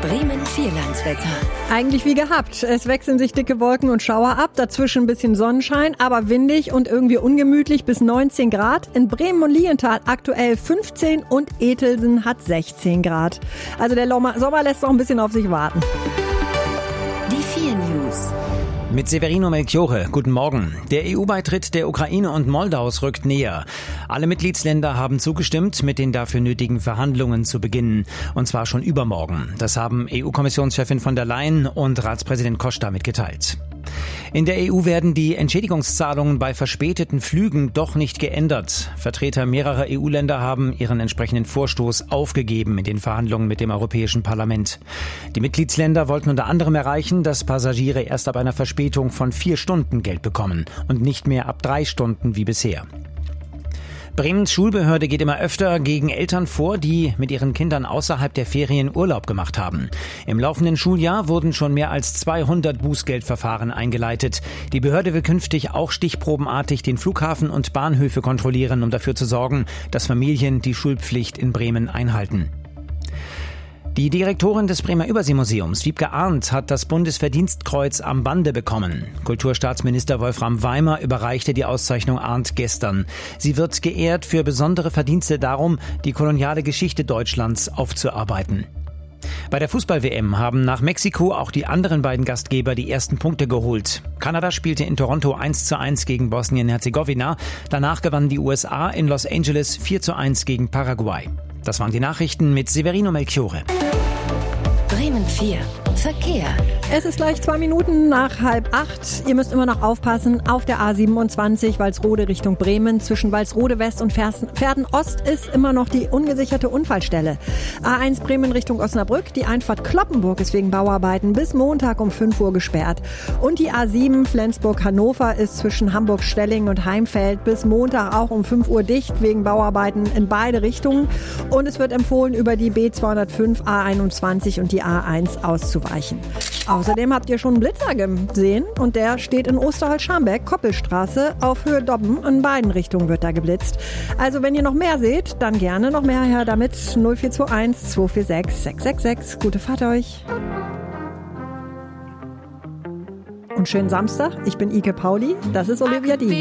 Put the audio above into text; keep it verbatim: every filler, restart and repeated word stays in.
Bremen Vierlandswetter. Eigentlich wie gehabt. Es wechseln sich dicke Wolken und Schauer ab, dazwischen ein bisschen Sonnenschein, aber windig und irgendwie ungemütlich bis neunzehn Grad. In Bremen und Lienthal aktuell fünfzehn und Etelsen hat sechzehn Grad. Also der Sommer lässt noch ein bisschen auf sich warten. Die vier News. Mit Severino Melchiorre, guten Morgen. Der E U-Beitritt der Ukraine und Moldaus rückt näher. Alle Mitgliedsländer haben zugestimmt, mit den dafür nötigen Verhandlungen zu beginnen. Und zwar schon übermorgen. Das haben E U-Kommissionschefin von der Leyen und Ratspräsident Costa mitgeteilt. In der E U werden die Entschädigungszahlungen bei verspäteten Flügen doch nicht geändert. Vertreter mehrerer E U-Länder haben ihren entsprechenden Vorstoß aufgegeben in den Verhandlungen mit dem Europäischen Parlament. Die Mitgliedsländer wollten unter anderem erreichen, dass Passagiere erst ab einer Verspätung von vier Stunden Geld bekommen und nicht mehr ab drei Stunden wie bisher. Bremens Schulbehörde geht immer öfter gegen Eltern vor, die mit ihren Kindern außerhalb der Ferien Urlaub gemacht haben. Im laufenden Schuljahr wurden schon mehr als zweihundert Bußgeldverfahren eingeleitet. Die Behörde will künftig auch stichprobenartig den Flughafen und Bahnhöfe kontrollieren, um dafür zu sorgen, dass Familien die Schulpflicht in Bremen einhalten. Die Direktorin des Bremer Überseemuseums, Wiebke Arndt, hat das Bundesverdienstkreuz am Bande bekommen. Kulturstaatsminister Wolfram Weimer überreichte die Auszeichnung Arndt gestern. Sie wird geehrt für besondere Verdienste darum, die koloniale Geschichte Deutschlands aufzuarbeiten. Bei der Fußball-W M haben nach Mexiko auch die anderen beiden Gastgeber die ersten Punkte geholt. Kanada spielte in Toronto eins zu eins gegen Bosnien-Herzegowina. Danach gewannen die U S A in Los Angeles vier zu eins gegen Paraguay. Das waren die Nachrichten mit Severino Melchiorre. Bremen vier. Verkehr. Es ist gleich zwei Minuten nach halb acht. Ihr müsst immer noch aufpassen auf der A siebenundzwanzig Walsrode Richtung Bremen. Zwischen Walsrode West und Verden Ost ist immer noch die ungesicherte Unfallstelle. A eins Bremen Richtung Osnabrück. Die Einfahrt Cloppenburg ist wegen Bauarbeiten bis Montag um fünf Uhr gesperrt. Und die A sieben Flensburg-Hannover ist zwischen Hamburg-Stellingen und Heimfeld bis Montag auch um fünf Uhr dicht wegen Bauarbeiten in beide Richtungen. Und es wird empfohlen, über die B zweihundertfünf, A einundzwanzig und die A eins auszuweichen. Außerdem habt ihr schon einen Blitzer gesehen und der steht in Osterholz-Scharmbeck, Koppelstraße, auf Höhe Dobben. In beiden Richtungen wird da geblitzt. Also wenn ihr noch mehr seht, dann gerne noch mehr her damit. null vier zwei eins zwei vier sechs sechs sechs sechs. Gute Fahrt euch. Und schönen Samstag. Ich bin Ike Pauli. Das ist Olivia Dean.